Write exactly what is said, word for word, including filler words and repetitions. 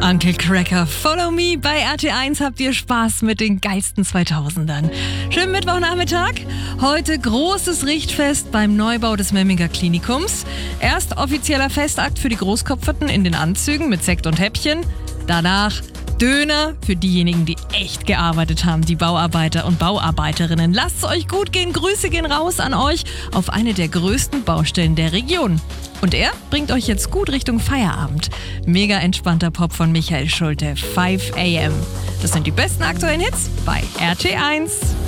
Uncle Cracker, Follow Me. Bei R T eins habt ihr Spaß mit den geilsten zweitausendern. Schönen Mittwochnachmittag. Heute großes Richtfest beim Neubau des Memminger Klinikums. Erst offizieller Festakt für die Großkopferten in den Anzügen mit Sekt und Häppchen. Danach Döner für diejenigen, die echt gearbeitet haben, die Bauarbeiter und Bauarbeiterinnen. Lasst's euch gut gehen. Grüße gehen raus an euch auf eine der größten Baustellen der Region. Und er bringt euch jetzt gut Richtung Feierabend. Mega entspannter Pop von Michael Schulte, five a m. Das sind die besten aktuellen Hits bei R T eins.